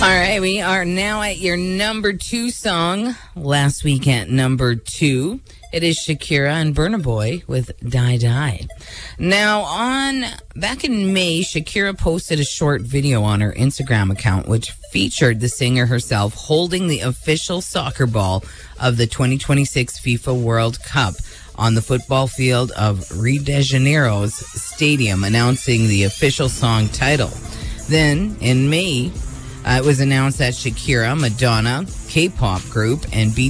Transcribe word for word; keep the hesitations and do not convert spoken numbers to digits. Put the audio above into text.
All right, we are now at your number two song. Last week at number two, it is Shakira and Burna Boy with Die Die. Now, on back in May, Shakira posted a short video on her Instagram account, which featured the singer herself holding the official soccer ball of the twenty twenty-six FIFA World Cup on the football field of Rio de Janeiro's stadium, announcing the official song title. Then, in May, uh, it was announced that Shakira, Madonna, K-pop group, and B